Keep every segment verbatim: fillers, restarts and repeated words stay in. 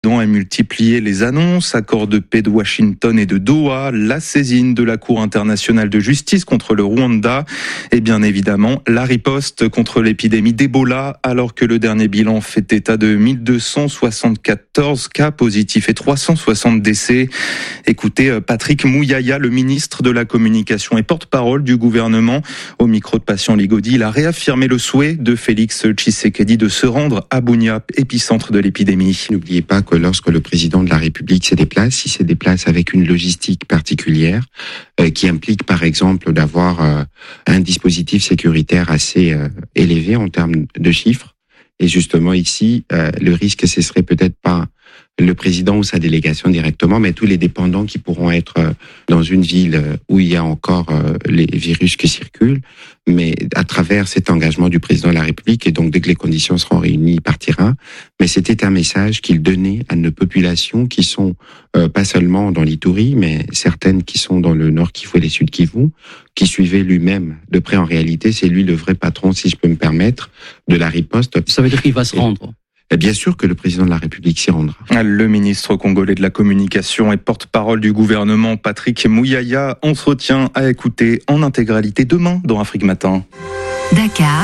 a multiplié les annonces, accords de paix de Washington et de Doha, la saisine de la Cour internationale de justice contre le Rwanda et bien évidemment la riposte contre l'épidémie d'Ebola alors que le dernier bilan fait état de mille deux cent soixante-quatorze cas positifs et trois cent soixante décès. Écoutez Patrick Mouyaya, le ministre de la Communication et porte-parole du gouvernement. Au micro de Patient Ligodi, il a réaffirmé le souhait de Félix Tshisekedi de se rendre à Bunia, épicentre de l'épidémie. N'oubliez pas que lorsque le président de la République se déplace, il se déplace avec une logistique particulière euh, qui implique par exemple d'avoir euh, un dispositif sécuritaire assez euh, élevé en termes de chiffres. Et justement ici, euh, le risque ce serait peut-être pas le président ou sa délégation directement, mais tous les dépendants qui pourront être dans une ville où il y a encore les virus qui circulent, mais à travers cet engagement du président de la République, et donc dès que les conditions seront réunies, il partira. Mais c'était un message qu'il donnait à nos populations qui sont euh, pas seulement dans l'Ituri, mais certaines qui sont dans le Nord Kivu et les Sud Kivu, qui suivaient lui-même de près. En réalité, c'est lui le vrai patron, si je peux me permettre, de la riposte. Ça veut dire qu'il va se rendre. Bien sûr que le président de la République s'y rendra. Le ministre congolais de la Communication et porte-parole du gouvernement, Patrick Mouyaya, entretien à écouter en intégralité demain dans Afrique Matin. Dakar,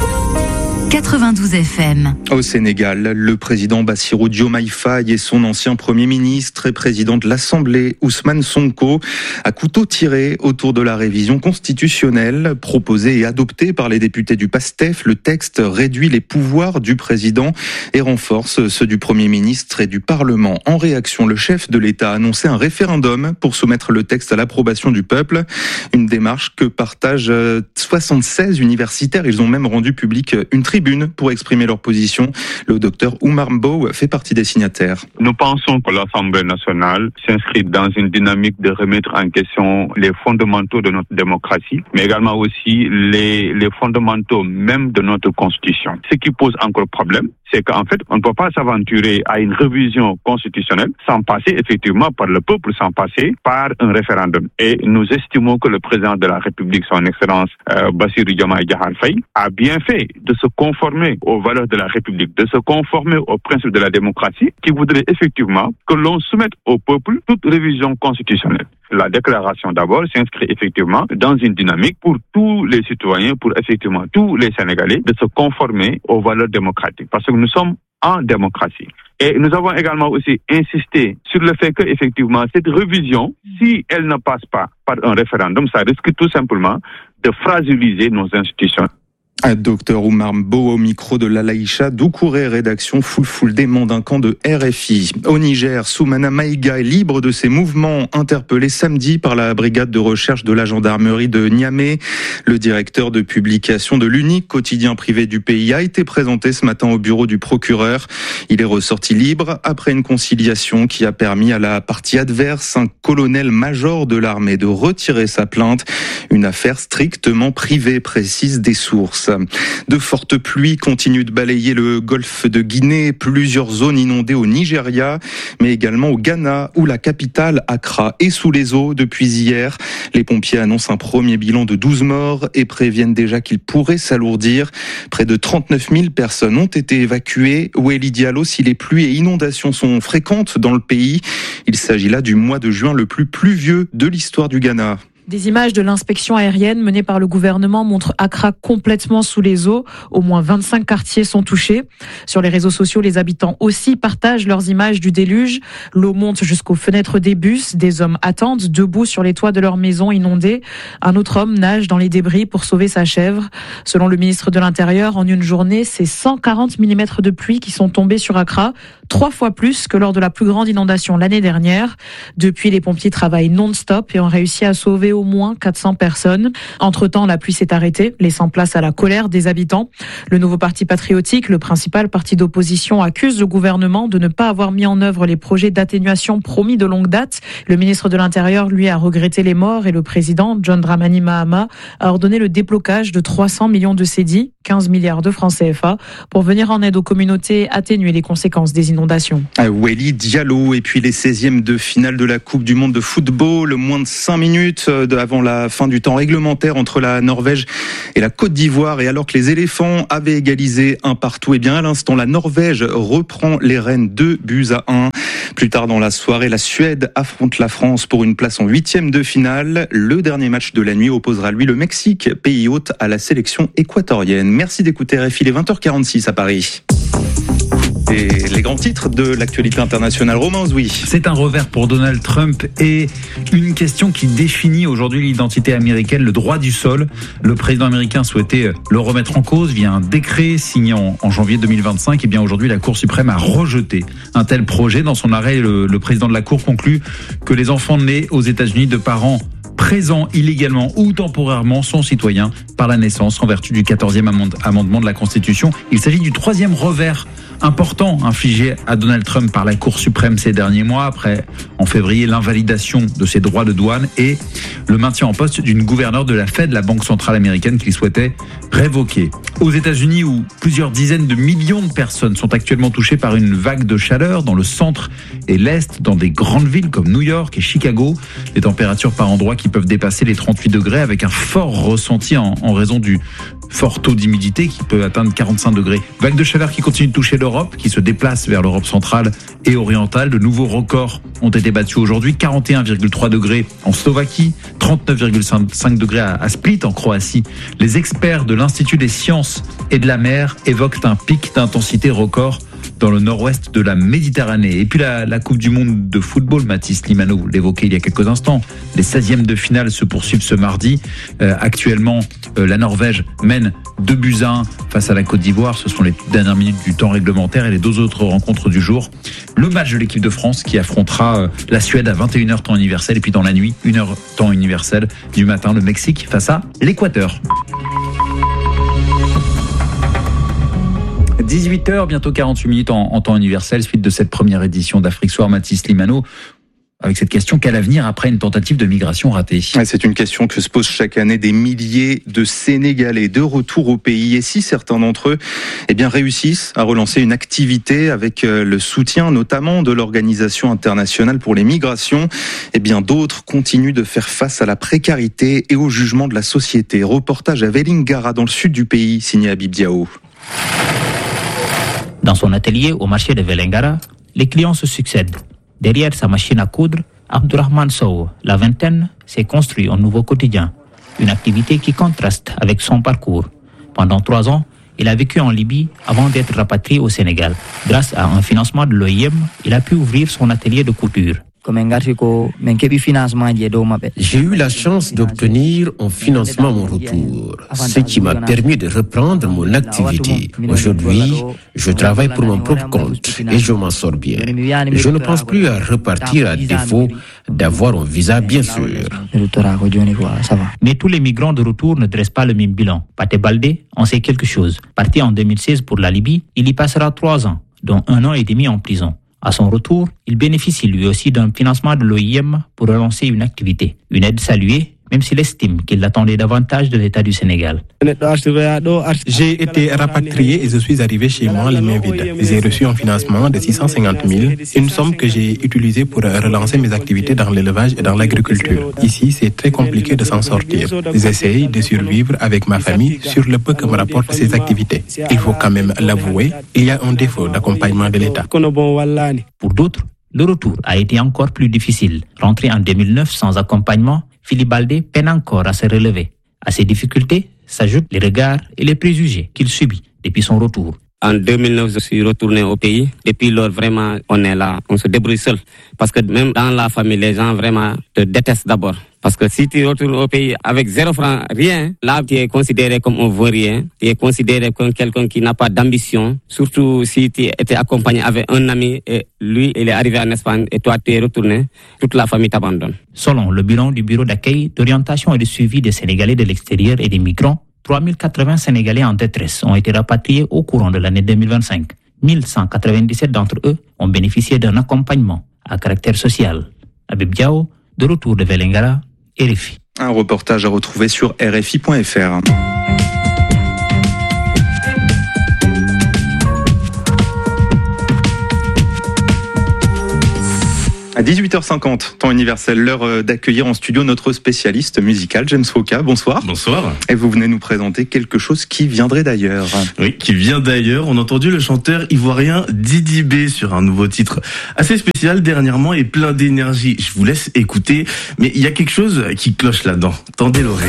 quatre-vingt-douze F M. Au Sénégal, le président Bassirou Diomaye Faye et son ancien premier ministre et président de l'Assemblée, Ousmane Sonko, à couteau tiré autour de la révision constitutionnelle proposée et adoptée par les députés du PASTEF. Le texte réduit les pouvoirs du président et renforce ceux du premier ministre et du Parlement. En réaction, le chef de l'État a annoncé un référendum pour soumettre le texte à l'approbation du peuple. Une démarche que partagent soixante-seize universitaires. Ils ont même rendu publique une tribune pour exprimer leur position. Le docteur Oumar Mbow fait partie des signataires. Nous pensons que l'Assemblée nationale s'inscrit dans une dynamique de remettre en question les fondamentaux de notre démocratie, mais également aussi les, les fondamentaux même de notre Constitution. Ce qui pose encore problème, c'est qu'en fait, on ne peut pas s'aventurer à une révision constitutionnelle sans passer effectivement par le peuple, sans passer par un référendum. Et nous estimons que le président de la République, son Excellence euh, Bassirou Diomaye Diakhar Faye, a bien fait de se conformer aux valeurs de la République, de se conformer aux principes de la démocratie, qui voudrait effectivement que l'on soumette au peuple toute révision constitutionnelle. La déclaration d'abord s'inscrit effectivement dans une dynamique pour tous les citoyens, pour effectivement tous les Sénégalais, de se conformer aux valeurs démocratiques. Parce que nous sommes en démocratie. Et nous avons également aussi insisté sur le fait que, effectivement, cette révision, si elle ne passe pas par un référendum, ça risque tout simplement de fragiliser nos institutions. Docteur Oumar Mbow au micro de Lalaïcha Doucouré, rédaction Full Full des Mandincan de R F I. Au Niger, Soumana Maïga est libre de ses mouvements, interpellé samedi par la brigade de recherche de la gendarmerie de Niamey. Le directeur de publication de l'unique quotidien privé du pays a été présenté ce matin au bureau du procureur. Il est ressorti libre après une conciliation qui a permis à la partie adverse, un colonel-major de l'armée, de retirer sa plainte. Une affaire strictement privée, précise des sources. De fortes pluies continuent de balayer le golfe de Guinée, plusieurs zones inondées au Nigeria, mais également au Ghana, où la capitale, Accra, est sous les eaux depuis hier. Les pompiers annoncent un premier bilan de douze morts et préviennent déjà qu'il pourrait s'alourdir. Près de trente-neuf mille personnes ont été évacuées. Wéli Diallo, si les pluies et inondations sont fréquentes dans le pays, il s'agit là du mois de juin le plus pluvieux de l'histoire du Ghana. Des images de l'inspection aérienne menée par le gouvernement montrent Accra complètement sous les eaux. Au moins vingt-cinq quartiers sont touchés. Sur les réseaux sociaux, les habitants aussi partagent leurs images du déluge. L'eau monte jusqu'aux fenêtres des bus. Des hommes attendent debout sur les toits de leur maison inondée. Un autre homme nage dans les débris pour sauver sa chèvre. Selon le ministre de l'Intérieur, en une journée, c'est cent quarante millimètres de pluie qui sont tombés sur Accra, trois fois plus que lors de la plus grande inondation l'année dernière. Depuis, les pompiers travaillent non-stop et ont réussi à sauver au moins quatre cents personnes. Entre-temps, la pluie s'est arrêtée, laissant place à la colère des habitants. Le nouveau parti patriotique, le principal parti d'opposition, accuse le gouvernement de ne pas avoir mis en œuvre les projets d'atténuation promis de longue date. Le ministre de l'Intérieur, lui, a regretté les morts et le président, John Dramani Mahama, a ordonné le déblocage de trois cents millions de cédis, quinze milliards de francs C F A, pour venir en aide aux communautés, atténuer les conséquences des inondations. inondations. Ah, Weli Diallo, et puis les seizièmes de finale de la Coupe du Monde de football, moins de cinq minutes avant la fin du temps réglementaire entre la Norvège et la Côte d'Ivoire. Et alors que les éléphants avaient égalisé un partout, et bien à l'instant, la Norvège reprend les rênes, deux buts à un. Plus tard dans la soirée, la Suède affronte la France pour une place en huitième de finale. Le dernier match de la nuit opposera lui le Mexique, pays hôte, à la sélection équatorienne. Merci d'écouter R F I, il est vingt heures quarante-six à Paris. Et les grands titres de l'actualité internationale. Romain Zouy. C'est un revers pour Donald Trump et une question qui définit aujourd'hui l'identité américaine, le droit du sol. Le président américain souhaitait le remettre en cause via un décret signé en, en janvier deux mille vingt-cinq. Et bien aujourd'hui, la Cour suprême a rejeté un tel projet. Dans son arrêt, le, le président de la Cour conclut que les enfants nés aux États-Unis de parents présents illégalement ou temporairement sont citoyens par la naissance en vertu du quatorzième amendement de la Constitution. Il s'agit du troisième revers important infligé à Donald Trump par la Cour suprême ces derniers mois, après, en février, l'invalidation de ses droits de douane et le maintien en poste d'une gouverneure de la Fed, la banque centrale américaine, qu'il souhaitait révoquer. Aux États-Unis, où plusieurs dizaines de millions de personnes sont actuellement touchées par une vague de chaleur dans le centre et l'est, dans des grandes villes comme New York et Chicago, des températures par endroits qui peuvent dépasser les trente-huit degrés, avec un fort ressenti en, en raison du fort taux d'humidité qui peut atteindre quarante-cinq degrés. Vague de chaleur qui continue de toucher l'Europe, qui se déplace vers l'Europe centrale et orientale. De nouveaux records ont été battus aujourd'hui. quarante et un virgule trois degrés en Slovaquie, trente-neuf virgule cinq degrés à Split en Croatie. Les experts de l'Institut des sciences et de la mer évoquent un pic d'intensité record dans le nord-ouest de la Méditerranée. Et puis la, la Coupe du Monde de football, Mathis Limano, vous l'évoquez il y a quelques instants. Les seizièmes de finale se poursuivent ce mardi. Euh, actuellement, euh, la Norvège mène deux buts à un face à la Côte d'Ivoire. Ce sont les dernières minutes du temps réglementaire et les deux autres rencontres du jour. Le match de l'équipe de France qui affrontera euh, la Suède à vingt et une heures temps universel. Et puis dans la nuit, une heure temps universel du matin, le Mexique face à l'Équateur. dix-huit heures, bientôt quarante-huit minutes en, en temps universel, suite de cette première édition d'Afrique Soir. Mathis Limano, avec cette question, quel avenir après une tentative de migration ratée ? C'est une question que se posent chaque année des milliers de Sénégalais de retour au pays. Et si certains d'entre eux eh bien, réussissent à relancer une activité avec le soutien notamment de l'Organisation internationale pour les migrations, eh bien, d'autres continuent de faire face à la précarité et au jugement de la société. Reportage à Vélingara dans le sud du pays, signé Habib Diao. Dans son atelier au marché de Vélingara, les clients se succèdent. Derrière sa machine à coudre, Abdourahmane Sow, la vingtaine, s'est construit un nouveau quotidien. Une activité qui contraste avec son parcours. Pendant trois ans, il a vécu en Libye avant d'être rapatrié au Sénégal. Grâce à un financement de l'O I M, il a pu ouvrir son atelier de couture. J'ai eu la chance d'obtenir un financement à mon retour, ce qui m'a permis de reprendre mon activité. Aujourd'hui, je travaille pour mon propre compte et je m'en sors bien. Je ne pense plus à repartir à défaut d'avoir un visa, bien sûr. Mais tous les migrants de retour ne dressent pas le même bilan. Pathé Baldé en sait quelque chose. Parti en deux mille seize pour la Libye, il y passera trois ans, dont un an et demi en prison. À son retour, il bénéficie lui aussi d'un financement de l'O I M pour relancer une activité. Une aide saluée, même s'il estime qu'il attendait davantage de l'État du Sénégal. J'ai été rapatrié et je suis arrivé chez moi les mains vides. J'ai reçu un financement de six cent cinquante mille, une somme que j'ai utilisée pour relancer mes activités dans l'élevage et dans l'agriculture. Ici, c'est très compliqué de s'en sortir. J'essaye de survivre avec ma famille sur le peu que me rapportent ces activités. Il faut quand même l'avouer, il y a un défaut d'accompagnement de l'État. Pour d'autres, le retour a été encore plus difficile. Rentré en deux mille neuf sans accompagnement, Philippe Baldé peine encore à se relever. À ces difficultés s'ajoutent les regards et les préjugés qu'il subit depuis son retour. En deux mille neuf, je suis retourné au pays. Depuis lors, vraiment, on est là, on se débrouille seul. Parce que même dans la famille, les gens vraiment te détestent d'abord. Parce que si tu retournes au pays avec zéro franc, rien, là, tu es considéré comme un vaurien. Tu es considéré comme quelqu'un qui n'a pas d'ambition. Surtout si tu étais accompagné avec un ami et lui, il est arrivé en Espagne et toi, tu es retourné. Toute la famille t'abandonne. Selon le bilan du Bureau d'accueil, d'orientation et de suivi des Sénégalais de l'extérieur et des migrants, trois mille quatre-vingts Sénégalais en détresse ont été rapatriés au courant de l'année deux mille vingt-cinq. mille cent quatre-vingt-dix-sept d'entre eux ont bénéficié d'un accompagnement à caractère social. Habib Diao, de retour de Vélingara, R F I. Un reportage à retrouver sur R F I point F R. À dix-huit heures cinquante, temps universel, l'heure d'accueillir en studio notre spécialiste musical, James Foka. Bonsoir. Bonsoir. Et vous venez nous présenter quelque chose qui viendrait d'ailleurs. Oui, qui vient d'ailleurs. On a entendu le chanteur ivoirien Didi B sur un nouveau titre assez spécial dernièrement et plein d'énergie. Je vous laisse écouter, mais il y a quelque chose qui cloche là-dedans. Tendez l'oreille.